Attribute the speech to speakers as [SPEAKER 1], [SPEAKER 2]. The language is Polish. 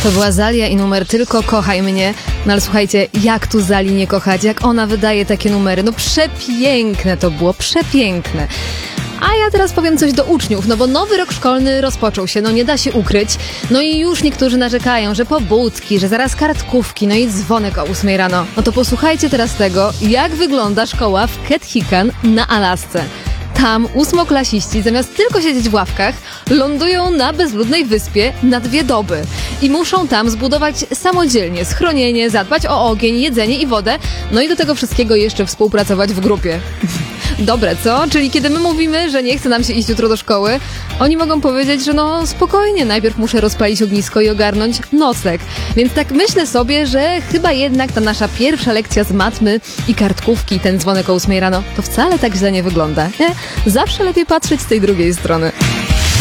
[SPEAKER 1] To była Zalia i numer Tylko kochaj mnie. No ale słuchajcie, jak tu Zali nie kochać, jak ona wydaje takie numery. No przepiękne to było, przepiękne. A ja teraz powiem coś do uczniów, no bo nowy rok szkolny rozpoczął się, no nie da się ukryć. No i już niektórzy narzekają, że pobudki, że zaraz kartkówki, no i dzwonek o 8 rano. No to posłuchajcie teraz tego, jak wygląda szkoła w Ketchikan na Alasce. Tam ósmoklasiści zamiast tylko siedzieć w ławkach, lądują na bezludnej wyspie na 2 doby. I muszą tam zbudować samodzielnie schronienie, zadbać o ogień, jedzenie i wodę, no i do tego wszystkiego jeszcze współpracować w grupie. Dobre, co? Czyli kiedy my mówimy, że nie chce nam się iść jutro do szkoły, oni mogą powiedzieć, że no spokojnie, najpierw muszę rozpalić ognisko i ogarnąć nocleg. Więc tak myślę sobie, że chyba jednak ta nasza pierwsza lekcja z matmy i kartkówki, ten dzwonek o 8 rano, to wcale tak źle nie wygląda. Zawsze lepiej patrzeć z tej drugiej strony.